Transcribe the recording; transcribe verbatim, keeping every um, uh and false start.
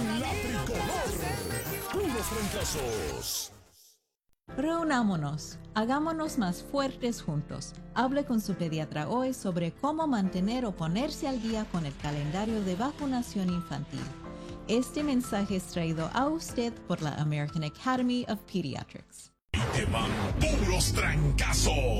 En la tricolor, puros fracasos. Reunámonos, hagámonos más fuertes juntos. Hable con su pediatra hoy sobre cómo mantener o ponerse al día con el calendario de vacunación infantil. Este mensaje es traído a usted por la American Academy of Pediatrics. Y te van puros trancazos.